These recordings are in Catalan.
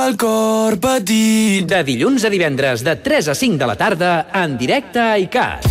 El cor petit. De dilluns a divendres, de 3 a 5 de la tarda, en directe a ICAT.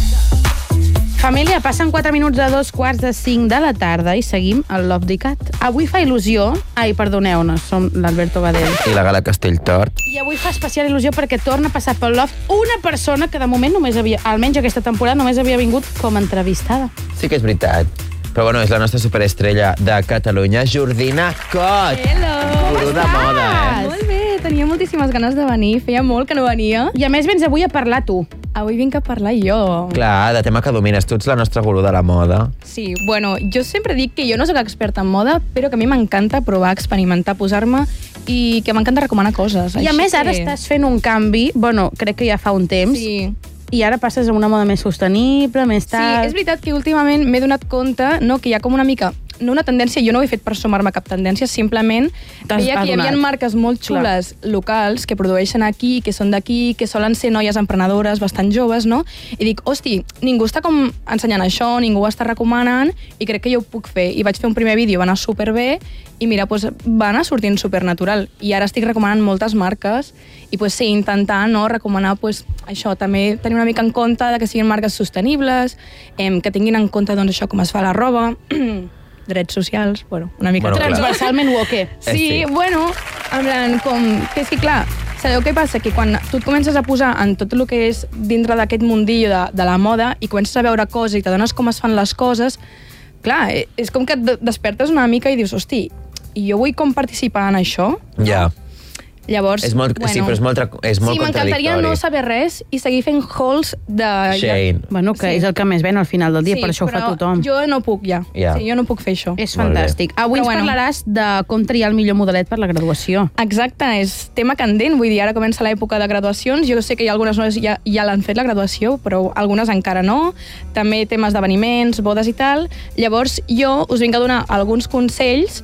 Família, passen 4 minuts de 2:45 de la tarda i seguim al Love d'ICAT. Avui fa il·lusió... Ai, perdoneu-nos, som l'Alberto Badell. I la Gala Castelltort. I avui fa especial il·lusió perquè torna a passar pel Love una persona que de moment només havia, almenys aquesta temporada, només havia vingut com a entrevistada. Sí que és veritat. Però bueno, és la nostra superestrella de Catalunya, Jordina Cot. Hello! Gurú de moda, Molt bé, tenia moltíssimes ganes de venir, feia molt que no venia. I a més vens avui a parlar tu. Avui vinc a parlar jo. Clar, de tema que domines. Tu ets la nostra gurú de la moda. Sí, bueno, jo sempre dic que jo no sóc experta en moda, però que a mi m'encanta provar, experimentar, posar-me i que m'encanta recomanar coses. I a més ara estàs fent un canvi, bueno, crec que ja fa un temps, Sí. i ara passes a una moda més sostenible, més Sí, tal... és veritat que últimament m'he donat compte, no, que hi ha com una mica... No una tendència, jo no ho he fet per sumar-me a cap tendència, simplement veia que hi havia marques molt xules locals que produeixen aquí, que són d'aquí, que solen ser noies emprenedores bastant joves, no? I dic, hosti, ningú està com ensenyant això, ningú ho està recomanant i crec que jo ho puc fer. I vaig fer un primer vídeo, va anar superbé i mira, doncs, va anar sortint supernatural. I ara estic recomanant moltes marques i pues, sí, intentar no, recomanar pues, això, també tenir una mica en compte de que siguin marques sostenibles, que tinguin en compte doncs, això com es fa la roba, drets socials, bueno, una mica... Bueno, transversalment woke. Sí, bueno, en plan, com... Que és que, clar, sabeu què passa? Que quan tu et comences a posar en tot el que és dintre d'aquest mundillo de la moda i comences a veure coses i t'adones com es fan les coses, clar, és com que et despertes una mica i dius, hosti, i jo vull com participar en això? Ja. Llavors, És molt, sí, però és molt sí, m'encantaria no saber res i seguir fent hauls de... Shane. Bueno, que és el que més ven al final del dia, per això ho fa tothom. Jo no puc ja. Ja. Sí, jo no puc fer això. És fantàstic. Avui ens parlaràs de com triar el millor modelet per la graduació. Exacte, és tema candent, vull dir, ara comença l'època de graduacions, jo sé que hi ha algunes noies ja l'han fet la graduació, però algunes encara no, també temes d'esdeveniments, bodes i tal, llavors jo us vinc a donar alguns consells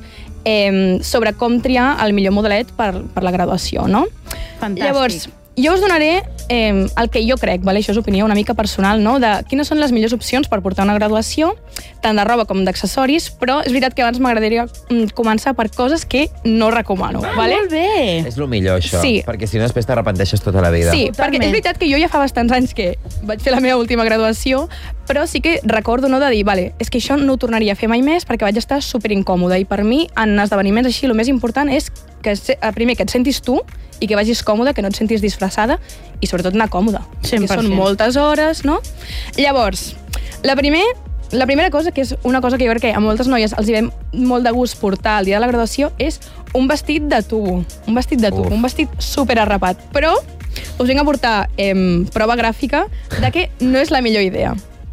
sobre com triar el millor modelet per la graduació, no? Fantàstic. Llavors, jo us donaré el que jo crec, vale? Això és opinió una mica personal, no? De quines són les millors opcions per portar una graduació, tant de roba com d'accessoris, però és veritat que abans m'agradaria començar per coses que no recomano. Vale? Molt bé! És el millor, això. Sí. Perquè si no, després t'arrepenteixes tota la vida. Sí, perquè és veritat que jo ja fa bastants anys que vaig fer la meva última graduació, però sí que recordo no de dir, vale, és que això no ho tornaria a fer mai més perquè vaig estar superincòmoda i per mi en esdeveniments així el més important és que primer que et sentis tu i que vagis còmoda, que no et sentis disfressada i sobretot anar còmoda. 100%. Que són moltes hores, no? Llavors, la primera cosa, que és una cosa que jo crec que a moltes noies els hi ve molt de gust portar el dia de la graduació, és un vestit de tubo. Un vestit de tubo, un vestit superarrapat. Però us vinc a portar prova gràfica de que no és la millor idea.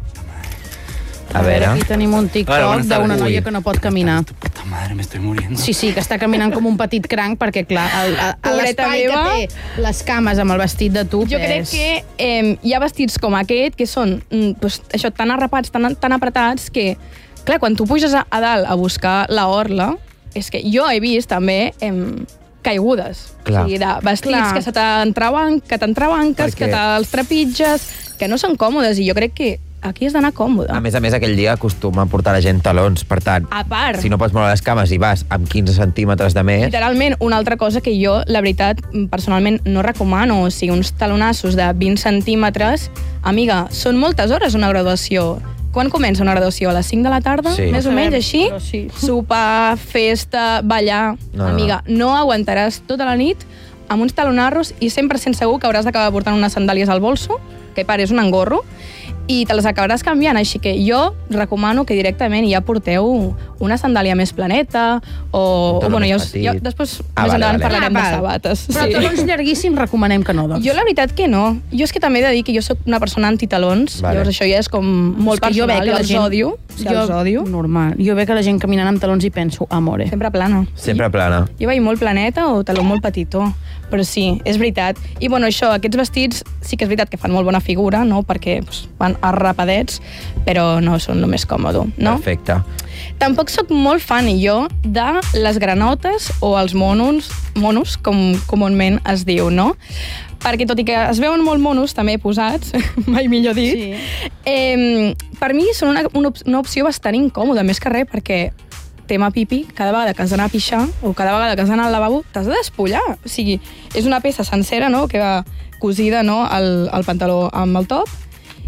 A veure. Aquí tenim un TikTok d'una noia que no pot caminar. Puta madre, me estoy muriendo. Sí, que està caminant com un petit cranc perquè, clar, l'espai que té les cames amb el vestit de tub Jo crec que hi ha vestits com aquest que són pues, això, tan arrapats, tan apretats que, clar, quan tu puges a dalt a buscar la orla, és que jo he vist també caigudes. Clar. O sigui, de vestits que se t'entrebanques, que te'ls trepitges, que no són còmodes, i jo crec que aquí has d'anar còmode. A més, aquell dia acostuma a portar la gent talons. Per tant, A part. si no pots moure les cames i vas amb 15 centímetres de més... Literalment, una altra cosa que jo, la veritat, personalment no recomano, o sigui, uns talonassos de 20 centímetres, amiga, són moltes hores una graduació. Quan comença una graduació? A les 5 de la tarda? Sí. Més o menys així? Sí. Sopar, festa, ballar... No. Amiga, no aguantaràs tota la nit amb uns talonarros i 100% segur que hauràs d'acabar portant unes sandàlies al bolso, que pareix un engorro, i te les acabaràs canviant, així que jo recomano que directament ja porteu una sandàlia més planeta o bueno, ja després més endavant parlarem de sabates. Però talons llarguíssims recomanem que no, doncs. Jo la veritat que no. Jo és que també he de dir que jo sóc una persona antitalons, llavors això ja és com molt personal, jo els odio. Els odio. Normal. Jo veig que la gent caminant amb talons i penso, amore. Sempre plana. Sempre plana. Jo vaig molt planeta o taló molt petitó, però sí, és veritat. I bueno, això, aquests vestits sí que és veritat que fan molt bona figura, no? Perquè van arrapadets, però no són el més còmode, no? Perfecte. Tampoc sóc molt fan jo de les granotes o els monos, com comúment es diu, no? Perquè tot i que es veuen molt monos també posats, mai millor dit, per mi són una opció bastant incòmoda, més que res, perquè tema pipi, cada vegada que has d'anar a pixar o cada vegada que has d'anar al lavabo, t'has de despullar. O sigui, és una peça sencera, no?, que va cosida, no?, al pantaló amb el top,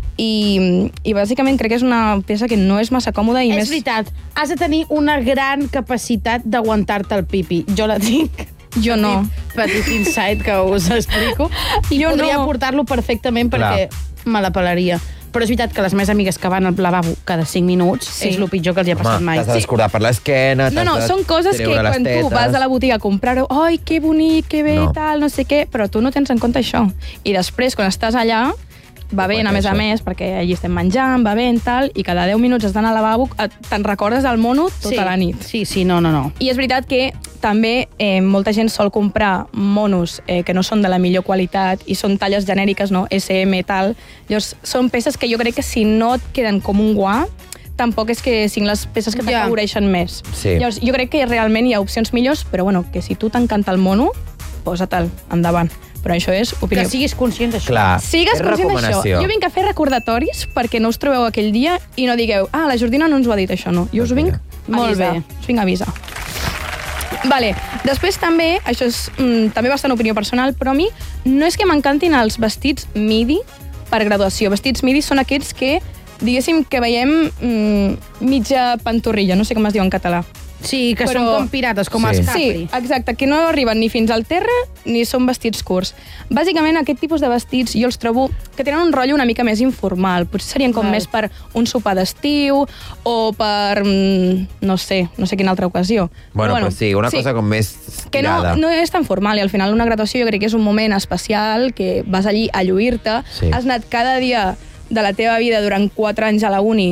i bàsicament crec que és una peça que no és massa còmoda i més... És veritat, has de tenir una gran capacitat d'aguantar-te el pipi. Jo la tinc. Jo no. Petit insight que us explico. I jo podria no. portar-lo perfectament perquè me la pelaria. Però és veritat que les meves amigues que van al lavabo cada 5 minuts és el pitjor que els hi ha passat mai. T'has de descordar per l'esquena, No, són coses que quan tu vas a la botiga a comprar-ho, ai, que bonic, que bé, tal, no sé què, però tu no tens en compte això. I després, quan estàs allà, va bé, a més, perquè allí estem menjant, va bé, tal, i cada 10 minuts has d'anar al lavabo, te'n recordes del mono tota la nit. Sí, no. I és veritat que també molta gent sol comprar monos que no són de la millor qualitat i són talles genèriques, no? SM, tal. Llavors, són peces que jo crec que si no et queden com un guà, tampoc és que siguin les peces que t'afavoreixen més. Sí. Llavors, jo crec que realment hi ha opcions millors, però bueno, que si tu t'encanta el mono, posa-te'l endavant. Però això és opinió. Que siguis conscient d'això. Clar, sigues conscient d'això. Jo vinc a fer recordatoris perquè no us trobeu aquell dia i no digueu, la Jordina no ens ho ha dit, això no. Jo us ho vinc a avisar. Us vinc a avisar. Vale. Després també, això és també bastant opinió personal, però a mi no és que m'encantin els vestits midi per graduació. Vestits midi són aquests que, diguéssim, que veiem mitja pantorrilla, no sé com es diu en català. Sí, que són com pirates, com els Capri. Sí, exacte, que no arriben ni fins al terra ni són vestits curts. Bàsicament, aquest tipus de vestits jo els trobo que tenen un rotllo una mica més informal. Potser serien com més per un sopar d'estiu o per, no sé quina altra ocasió. Bueno, sí, una cosa com més que no és tan formal i al final una graduació jo crec que és un moment especial que vas allí a lluir-te. Has anat cada dia de la teva vida durant 4 anys a la uni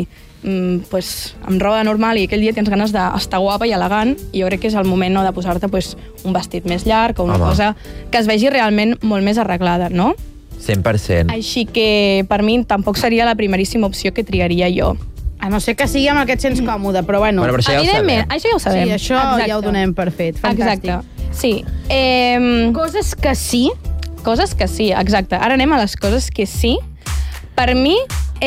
amb roba normal i aquell dia tens ganes d'estar guapa i elegant i jo crec que és el moment de posar-te un vestit més llarg o una cosa que es vegi realment molt més arreglada, no? 100%. Així que per mi tampoc seria la primeríssima opció que triaria jo. A no ser que sigui amb aquest sens còmode, però bueno. Evidentment, això ja ho sabem. Sí, això ja ho donem per fet. Fantàstic. Exacte. Sí. Coses que sí. Coses que sí, exacte. Ara anem a les coses que sí. Per mi,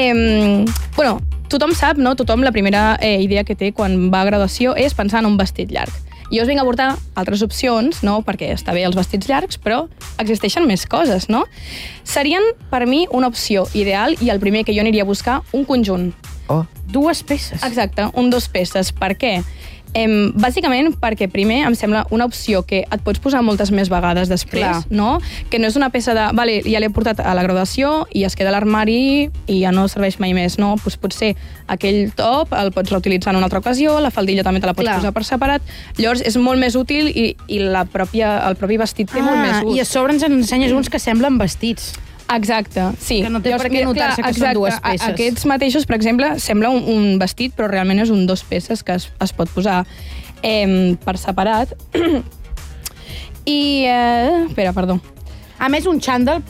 tothom sap, no? Tothom la primera idea que té quan va a graduació és pensar en un vestit llarg. Jo us vinc a portar altres opcions, no? Perquè està bé els vestits llargs, però existeixen més coses, no? Serien, per mi, una opció ideal i el primer que jo aniria a buscar, un conjunt. Oh. 2 peces. Exacte, 2 peces. Per què? Bàsicament perquè primer em sembla una opció que et pots posar moltes més vegades després, no? Que no és una peça de... Vale, ja l'he portat a la graduació i es queda a l'armari i ja no serveix mai més, no? Pues potser aquell top el pots reutilitzar en una altra ocasió, la faldilla també te la pots posar per separat. Llavors és molt més útil i el propi vestit té molt més ús. I a sobre ens ensenyes uns que semblen vestits. Exacte, sí. Que no té per què notar-se que són 2 peces. Aquests mateixos, per exemple, sembla un vestit, però realment és 2 peces que es pot posar per separat. I... espera, perdó. A més, un xandall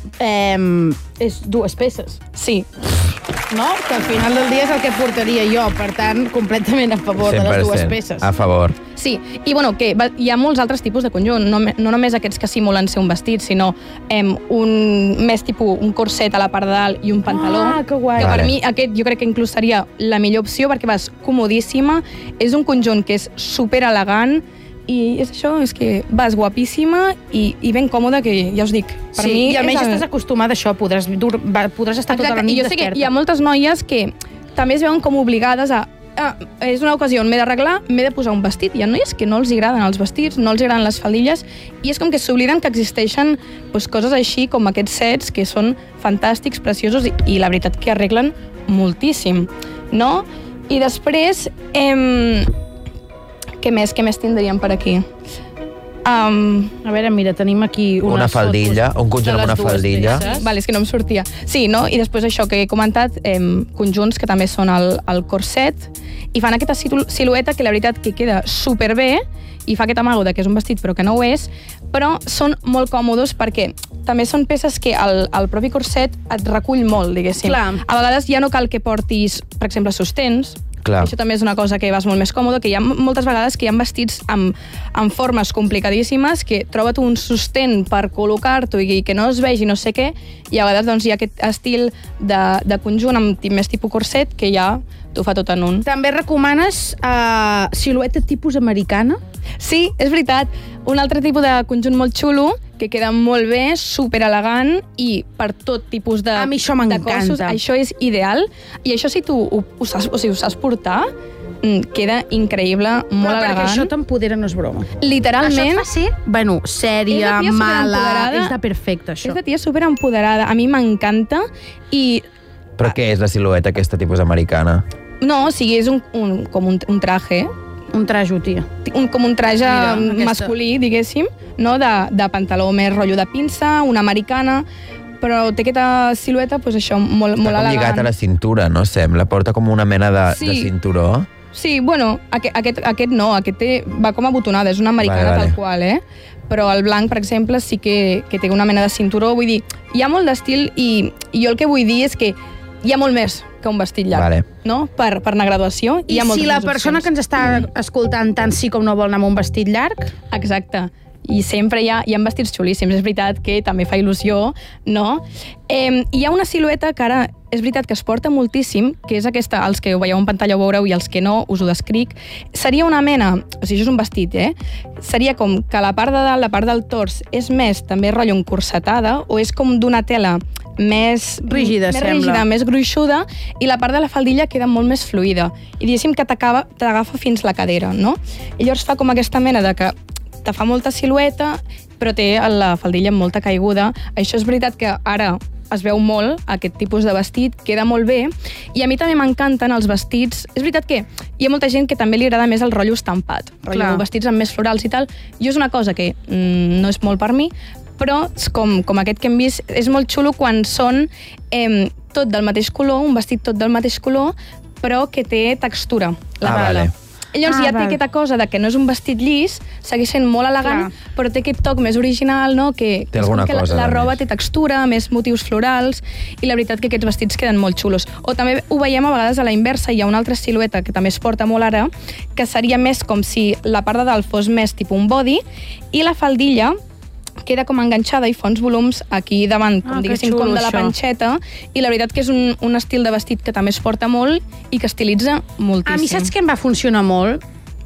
és 2 peces. Sí. No? Que al final del dia és el que portaria jo, per tant, completament a favor de les 2 peces. A favor. Sí, i bueno, que hi ha molts altres tipus de conjunt, no només aquests que simulen ser un vestit, sinó més tipus un corset a la part de dalt i un pantaló. Ah, que guai. Que per mi aquest jo crec que inclús seria la millor opció perquè vas comodíssima, és un conjunt que és super elegant i és això, és que vas guapíssima i ben còmoda, que ja us dic, per mi... I almenys estàs acostumada a això, podràs estar tota la nit desperta. Jo sé que hi ha moltes noies que també es veuen com obligades a és una ocasió on m'he d'arreglar, m'he de posar un vestit. Hi ha noies que no els agraden els vestits, no els agraden les faldilles, i és com que s'obliden que existeixen coses així com aquests sets que són fantàstics, preciosos, i la veritat que arreglen moltíssim, no? I després, què més tindríem per aquí? A veure, mira, tenim aquí una faldilla, un conjunt amb una faldilla. Vale, és que no em sortia. Sí, no? I després això que he comentat, conjunts que també són el corset, i fan aquesta silueta que la veritat que queda superbé, i fa aquest amago que és un vestit però que no ho és, però són molt còmodes perquè també són peces que el propi corset et recull molt, diguéssim. Clar. A vegades ja no cal que portis, per exemple, sostens, Clar. Això també és una cosa que vas molt més còmode, que hi ha moltes vegades que hi ha vestits amb formes complicadíssimes, que troba't un sostén per col·locar-t'ho i que no es vegi no sé què, i a vegades doncs, hi ha aquest estil de conjunt amb més tipus corset que ja t'ho fa tot en un. També recomanes silueta tipus americana? Sí, és veritat. Un altre tipus de conjunt molt xulo, que queda molt bé, superelegant i per tot tipus de A mi això m'encanta. cossos. Això és ideal. I això si tu ho saps portar, queda increïble, molt elegant. Perquè això t'empodera, no és broma. Literalment. Això et fa ser, bueno, sèria, És de tia mala, superempoderada. és de perfecte, això. És de tia superempoderada. A mi m'encanta i... Però què és la silueta aquesta tipus americana? No, o sigui, és com un traje, Un trajo, tia. com un traje Mira, masculí, diguéssim, no? de pantaló més rotllo de pinça, una americana, però té aquesta silueta, doncs això, molt Està com elegant. lligat a la cintura, no sembla? Porta com una mena de cinturó. Sí, bueno, aquest no, va com abotonada, és una americana Vale. tal qual, Però el blanc, per exemple, sí que té una mena de cinturó. Vull dir, hi ha molt d'estil i jo el que vull dir és que hi ha molt més que un vestit llarg, Vale. no? Per anar a graduació. I si la persona que ens està escoltant tant sí com no vol anar amb un vestit llarg? Exacte. I sempre hi ha vestits xulíssims. És veritat que també fa il·lusió, no? Hi ha una silueta que ara és veritat que es porta moltíssim, que és aquesta, els que ho veieu en pantalla ho veureu i els que no us ho descric. Seria una mena, o sigui, això és un vestit, Seria com que la part de dalt, la part del tors, és més també rotllo encursetada o és com d'una tela més rígida, sembla. més gruixuda, i la part de la faldilla queda molt més fluida. I diguéssim que t'agafa fins la cadera, no? I llavors fa com aquesta mena de que te fa molta silueta, però té la faldilla amb molta caiguda. Això és veritat que ara es veu molt, aquest tipus de vestit, queda molt bé, i a mi també m'encanten els vestits. És veritat que hi ha molta gent que també li agrada més el rotllo estampat, rotllo vestits amb més florals i tal. Jo és una cosa que no és molt per mi, però com aquest que hem vist, és molt xulo quan són tot del mateix color, un vestit tot del mateix color, però que té textura, la tela. Vale. Llavors ja té aquesta cosa de que no és un vestit llis, segueix sent molt elegant, però té aquest toc més original, no? Que té alguna cosa, la roba té textura, més motius florals, i la veritat que aquests vestits queden molt xulos. O també ho veiem a vegades a la inversa, hi ha una altra silueta que també es porta molt ara, que seria més com si la part de dalt fos més tipus un body, i la faldilla queda com enganxada i fa uns volums aquí davant, com diguéssim, com de la panxeta, i la veritat que és un estil de vestit que també es porta molt i que estilitza moltíssim. A mi saps què em va funcionar molt?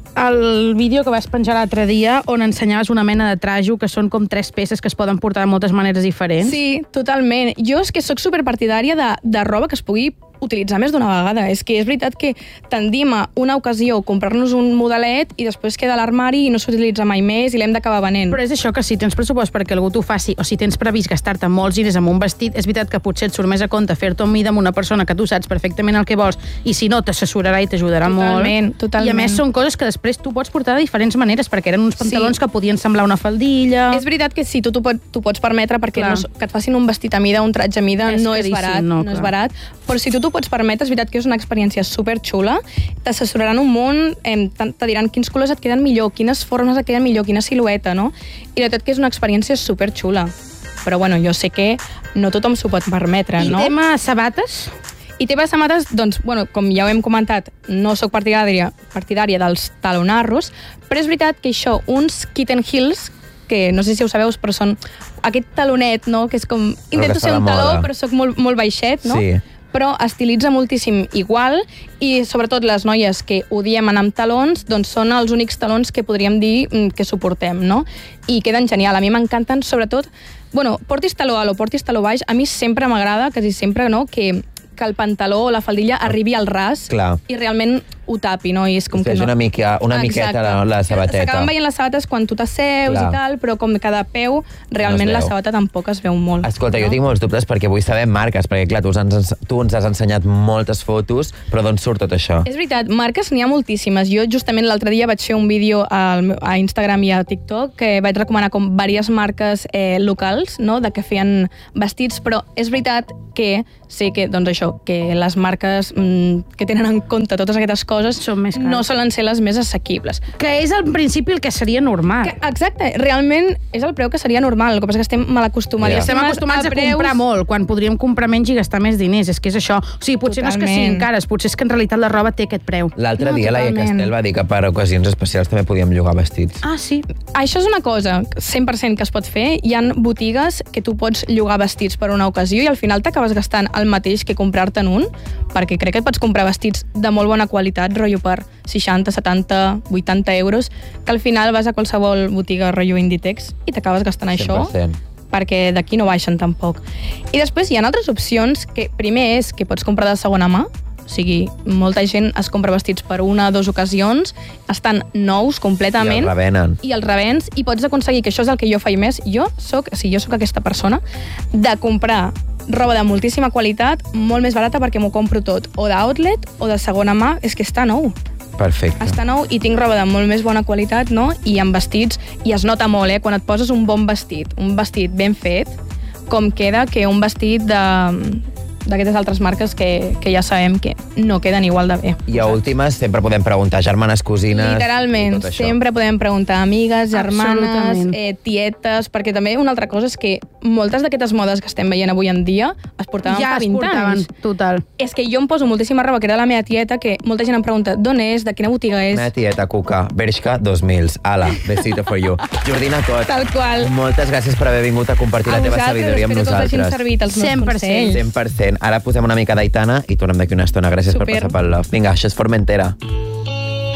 El vídeo que vas penjar l'altre dia on ensenyaves una mena de trajo que són com 3 peces que es poden portar de moltes maneres diferents. Sí, totalment. Jo és que sóc superpartidària de roba que es pugui utilitzar més d'una vegada. És que és veritat que tendim a una ocasió comprar-nos un modelet i després queda a l'armari i no s'utilitza mai més i l'hem d'acabar venent. Però és això, que si tens pressupost perquè algú t'ho faci o si tens previst gastar-te molts diners amb un vestit, és veritat que potser et surt més a compte fer-t'ho a mida amb una persona que tu saps perfectament el que vols i si no t'assessorarà i t'ajudarà molt. Totalment. I a més són coses que després tu pots portar de diferents maneres perquè eren uns pantalons que podien semblar una faldilla. És veritat que sí, tu t'ho pots permetre perquè que et facin un vestit a mida, un tratge a mida, no és barat, no és barat, però si tu t'ho pots permetre, és veritat que és una experiència superxula, t'assessoraran un munt, te diran quins colors et queden millor, quines formes et queden millor, quina silueta, no? I la veritat que és una experiència superxula. Però bueno, jo sé que no tothom s'ho pot permetre, no? I tema sabates? I tema sabates, doncs, bueno, com ja ho hem comentat, no sóc partidària dels talonarros, però és veritat que això, uns kitten heels, que no sé si ho sabeu, però són aquest talonet, no?, que és com... Intento ser un taló, però sóc molt baixet, no? Sí. Però estilitza moltíssim igual i sobretot les noies que odiem anar amb talons doncs són els únics talons que podríem dir que suportem, no? I queden genial, a mi m'encanten sobretot, bueno, portis taló alt o portis taló baix, a mi sempre m'agrada, quasi sempre, no?, que el pantaló o la faldilla arribi al ras i realment ho tapi, no? I és com que no... una miqueta la sabateta. S'acaben veient les sabates quan tu t'asseus i tal, però com cada peu, realment la sabata tampoc es veu molt. Escolta, jo tinc molts dubtes perquè vull saber marques, perquè clar, tu ens has ensenyat moltes fotos, però d'on surt tot això? És veritat, marques n'hi ha moltíssimes. Jo justament l'altre dia vaig fer un vídeo a Instagram i a TikTok que vaig recomanar com diverses marques locals, no?, de que feien vestits, però és veritat que sé que, doncs això, que les marques que tenen en compte totes aquestes coses coses no solen ser les més assequibles. Que és al principi el que seria normal. Exacte, realment és el preu que seria normal, el que passa que estem mal acostumats. Estem acostumats a comprar molt, quan podríem comprar menys i gastar més diners, és que és això. O sigui, potser no és que siguin cares, potser és que en realitat la roba té aquest preu. L'altre dia la Castel va dir que per ocasions especials també podíem llogar vestits. Ah, sí? Això és una cosa 100% que es pot fer. Hi ha botigues que tu pots llogar vestits per una ocasió i al final t'acabes gastant el mateix que comprar-te'n un, perquè crec que et pots comprar vestits de molt bona qualitat, rotllo per 60, 70, 80 euros, que al final vas a qualsevol botiga rotllo Inditex i t'acabes gastant 100%. això, perquè d'aquí no baixen tampoc. I després hi ha altres opcions, que primer és que pots comprar de segona mà, o sigui, molta gent es compra vestits per una o dues ocasions, estan nous completament. I els revens, i pots aconseguir, que això és el que jo faig més, jo soc aquesta persona, de comprar roba de moltíssima qualitat, molt més barata perquè m'ho compro tot, o d'outlet o de segona mà, és que està nou. Perfecte. Està nou i tinc roba de molt més bona qualitat, no? I amb vestits, i es nota molt, quan et poses un bon vestit, un vestit ben fet, com queda que un vestit d'aquestes altres marques que ja sabem que no queden igual de bé. I a últimes sempre podem preguntar germanes, cosines... Literalment, sempre podem preguntar amigues, germanes, tietes, perquè també una altra cosa és que moltes d'aquestes modes que estem veient avui en dia es portaven fa 20 anys. Total. És que jo em poso moltíssima roba que era de la meva tieta, que molta gent em pregunta d'on és, de quina botiga és. Meva tieta, Cuca, Bershka 2000. Ala, besito for you. Jordina Cot, tal qual. Moltes gràcies per haver vingut a compartir la teva sabidoria amb nosaltres. Espero que us hagin servit els meus consells. 100%. Ara posem una mica d'Aitana i tornem d'aquí una estona. Gràcies per passar pel Love. Vinga, això és Formentera.